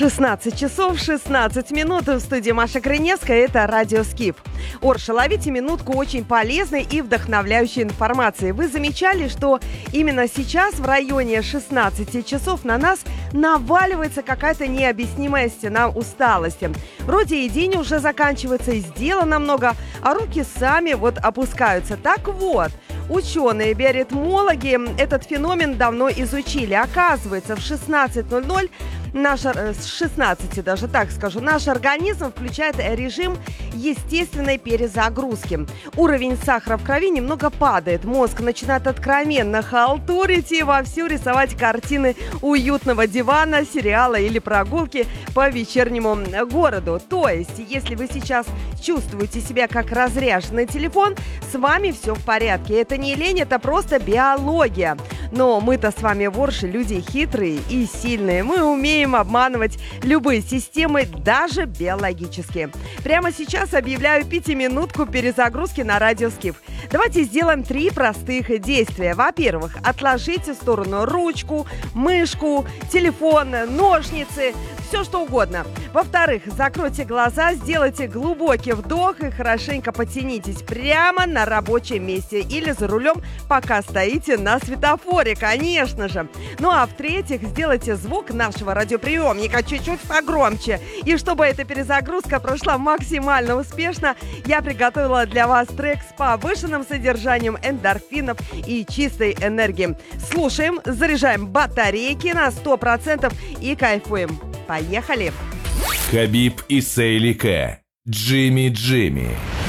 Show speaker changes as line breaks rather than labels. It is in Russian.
16 часов 16 минут в студии Маша Крыневская. Это Радио Скиф. Орша, ловите минутку очень полезной и вдохновляющей информации. Вы замечали, что именно сейчас в районе 16 часов на нас наваливается какая-то необъяснимая стена усталости. Вроде и день уже заканчивается, и сделано много, а руки сами опускаются. Так вот, ученые, биоритмологи этот феномен давно изучили. Оказывается, в 16:00 с 16 даже так скажу, наш организм включает режим естественной перезагрузки. Уровень сахара в крови немного падает, мозг начинает откровенно халтурить и вовсю рисовать картины уютного дивана, сериала или прогулки по вечернему городу. То есть, если вы сейчас чувствуете себя как разряженный телефон, с вами все в порядке. Это не лень, это просто биология. Но мы-то с вами, ворши, люди хитрые и сильные. Мы умеем обманывать любые системы, даже биологические. Прямо сейчас объявляю 5-минутку перезагрузки на Радио Скиф. Давайте сделаем 3 простых действия. Во-первых, отложите в сторону ручку, мышку, телефон, ножницы, все что угодно. Во-вторых, закройте глаза, сделайте глубокий вдох и хорошенько потянитесь прямо на рабочем месте или за рулем, пока стоите на светофоре, конечно же. Ну а в-третьих, сделайте звук нашего радиоприемника чуть-чуть погромче. И чтобы эта перезагрузка прошла максимально успешно, я приготовила для вас трек с повышенным содержанием эндорфинов и чистой энергии. Слушаем, заряжаем батарейки на 100% и кайфуем. Поехали!
Хабиб и Сейли К. Джимми.